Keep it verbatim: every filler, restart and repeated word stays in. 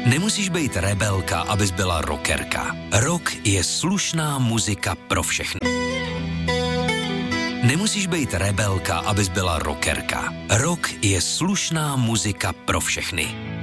Nemusíš být rebelka, abys byla rockerka. Rock je slušná muzika pro všechny. Nemusíš být rebelka, abys byla rockerka. Rock je slušná muzika pro všechny.